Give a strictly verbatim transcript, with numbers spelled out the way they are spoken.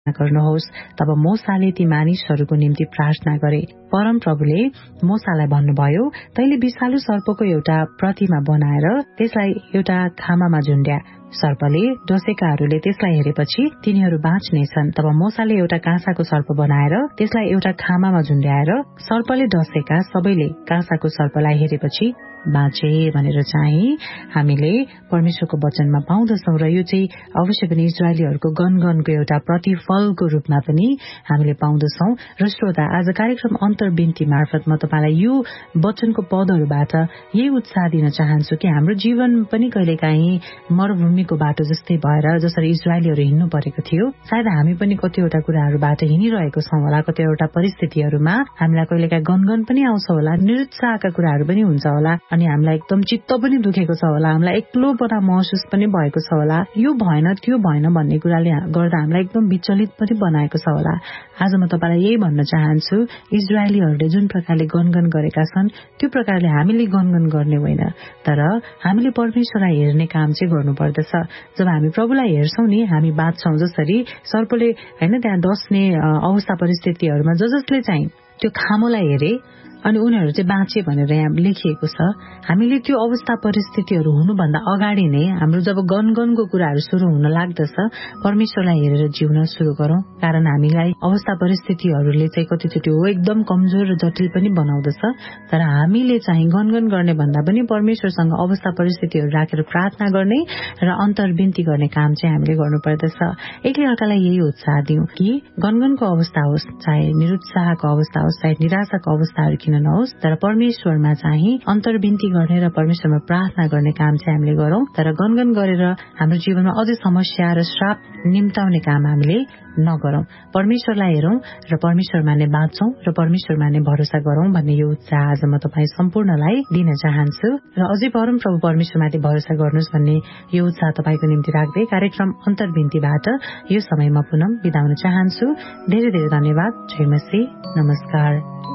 गर्नुहोस्। तब मूसाले ती मानिसहरूको निम्ति प्रार्थना गरे। परम प्रभुले मूसालाई भन्नुभयो, तैले विषालु सर्पको एउटा प्रतिमा बनाएर त्यसलाई एउटा खामामा झुण्ड्या। सर्पले डसेकाहरूले त्यसलाई हेरेपछि तिनीहरू बाँच्नेछन्। तब मूसाले एउटा काँसाको सर्प बनाएर त्यसलाई एउटा खामामा झुण्ड्याएर सर्पले डसेका सबैले काँसाको सर्पलाई हेरेपछि बाँचे भनेर चाहिँ हामीले परमेश्वरको वचनमा पाउँदछौं। र यो चाहिँ अवश्य पनि इजरायलीहरूको गनगनको एउटा प्रतिफलको रूपमा पनि हामीले पाउँदछौं। र श्रोता, आज कार्यक्रम अन्तर्बिन्ती मार्फत म तपाईलाई यो वचनको पदहरूबाट यही उत्साह दिन चाहन्छु कि हाम्रो जीवन पनि कहिलेकाहीँ मरुभूमिको बाटो जस्तै भएर जसरी इजरायलीहरू हिँड्नु परेको थियो, सायद हामी पनि कतिवटा कुराहरूबाट हिँडिरहेको छौं होला। कतिवटा परिस्थितिहरूमा हामीलाई कहिलेकाहीँ गनगन पनि आउँछ होला, निरुत्साहका कुराहरू पनि हुन्छ होला, अनि हामीलाई एकदम चित्त पनि दुखेको छ होला, हामीलाई एक्लोपना महसुस पनि भएको छ होला। यो भएन त्यो भएन भन्ने कुराले गर्दा हामीलाई एकदम विचलित पनि बनाएको छ होला। आज म तपाईलाई यही भन्न चाहन्छु, इजरायलीहरूले जुन प्रकारले गनगन गरेका छन् त्यो प्रकारले हामीले गनगन गर्ने होइन, तर हामीले परमेश्वरलाई हेर्ने काम चाहिँ गर्नुपर्दछ। जब हामी प्रभुलाई हेर्छौं नि, हामी बाँच्छौं। जसरी सर्पले हैन त्यहाँ डस्ने अवस्था परिस्थितिहरूमा ज जसले चाहिँ त्यो खामोलाई हेरे अनि उनीहरू चाहिँ बाँचे भनेर यहाँ लेखिएको छ। हामीले त्यो अवस्था परिस्थितिहरू हुनुभन्दा अगाडि नै हाम्रो जब गनगनको कुराहरू सुरु हुन लाग्दछ, परमेश्वरलाई हेरेर जिउन सुरु गरौं। कारण हामीलाई अवस्था परिस्थितिहरूले चाहिँ कतिचोटि हो एकदम कमजोर र जटिल पनि बनाउँदछ, तर हामीले चाहिँ गनगन गर्ने भन्दा पनि परमेश्वरसँग अवस्था परिस्थितिहरू राखेर प्रार्थना गर्ने र अन्तर्बिन्ती गर्ने काम चाहिँ हामीले गर्नुपर्दछ। एकले अर्कालाई यही उत्साह दिउँ कि गनगनको अवस्था होस्, चाहे निरुत्साहको अवस्था होस्, चाहे निराशाको अवस्थाहरू किन नहोस्, तर परमेश्वरमा चाहिँ अन्तर्बिन्ती गर्ने र परमेश्वरमा प्रार्थना गर्ने काम चाहिँ हामीले गरौं। तर गनगन गरेर हाम्रो जीवनमा अझै समस्या र श्राप निम्ताउने काम हामीले नगरौं। परमेश्वरलाई हेरौं र परमेश्वरमा नै बाँचौं र परमेश्वरमा नै भरोसा गरौं भन्ने यो उत्साह आज म तपाईँ सम्पूर्णलाई दिन चाहन्छु। र अझै परम प्रभु परमेश्वरमाथि भरोसा गर्नुहोस् भन्ने यो उत्साह तपाईको निम्ति राख्दै कार्यक्रम अन्तर्बिन्तीबाट यो समयमा पुनः बिदा हुन चाहन्छु। धेरै धेरै धन्यवाद। जय मसीह। नमस्कार।